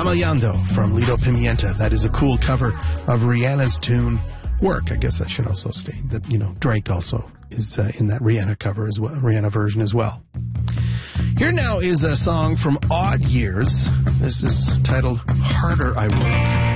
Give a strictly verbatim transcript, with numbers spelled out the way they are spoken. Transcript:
Llamayando from Lido Pimienta. That is a cool cover of Rihanna's tune, Work. I guess I should also state that, you know, Drake also is uh, in that Rihanna cover as well, Rihanna version as well. Here now is a song from Odd Years. This is titled Harder I Work.